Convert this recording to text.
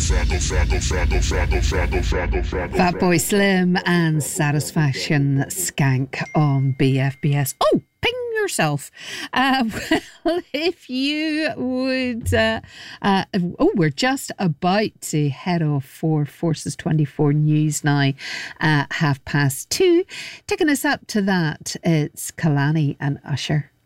Fatboy Slim and Satisfaction Skank on BFBS. Oh, ping yourself. Well, if you would... we're just about to head off for Forces 24 News now. 2:30. Taking us up to that, it's Kalani and Usher.